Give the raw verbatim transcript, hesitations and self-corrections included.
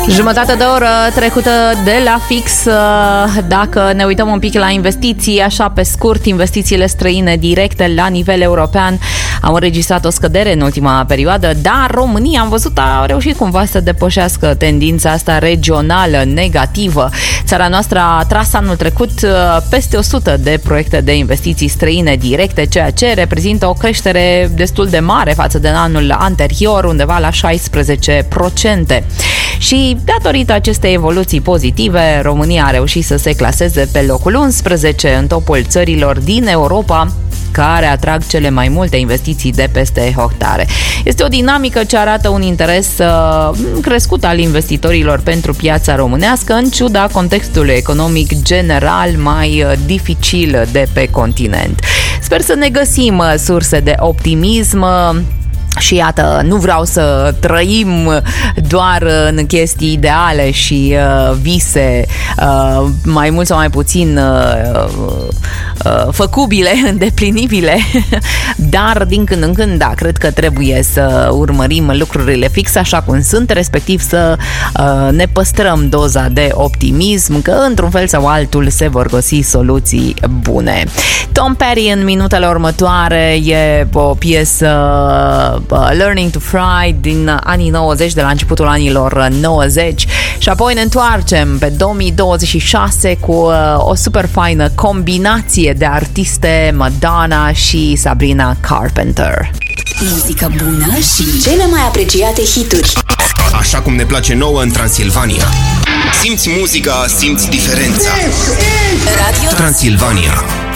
Jumătate de oră trecută de la fix. Dacă ne uităm un pic la investiții, așa pe scurt, investițiile străine directe la nivel european au înregistrat o scădere în ultima perioadă, dar România, am văzut, a reușit cumva să depășească tendința asta regională negativă. Țara noastră a tras anul trecut peste o sută de proiecte de investiții străine directe, ceea ce reprezintă o creștere destul de mare față de anul anterior, undeva la șaisprezece la sută. Și datorită acestei evoluții pozitive, România a reușit să se claseze pe locul unsprezece în topul țărilor din Europa care atrag cele mai multe investiții de peste hectare. Este o dinamică ce arată un interes uh, crescut al investitorilor pentru piața românească, în ciuda contextului economic general mai uh, dificil de pe continent. Sper să ne găsim uh, surse de optimism. Uh, Și iată, nu vreau să trăim doar în chestii ideale și uh, vise uh, mai mult sau mai puțin uh, uh, făcubile, îndeplinibile, dar din când în când, da, cred că trebuie să urmărim lucrurile fix așa cum sunt, respectiv să uh, ne păstrăm doza de optimism că într-un fel sau altul se vor găsi soluții bune. Tom Petty în minutele următoare, e o piesă uh, Learning to Fly din anii nouăzeci, de la începutul anilor nouăzeci, și apoi ne întoarcem pe două mii douăzeci și șase cu uh, o super faină combinație de artiste, Madonna și Sabrina Carpenter. Muzică bună și cele mai apreciate hituri. Așa cum ne place nouă în Transilvania. Simți muzica, simți diferența. Radio Transilvania.